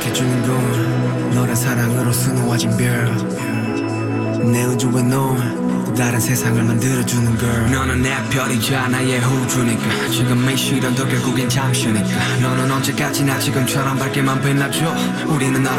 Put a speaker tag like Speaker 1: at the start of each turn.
Speaker 1: 밝혀주는 건 너란 사랑으로 수놓아진 별내 우주에 넌 또 다른 세상을 만들어주는 걸. 너는 내 별이자 나의 호주니까 지금의 시련도 결국엔 잠시니까 너는 언제까지나 지금처럼 밝게만 빛나줘. 우리는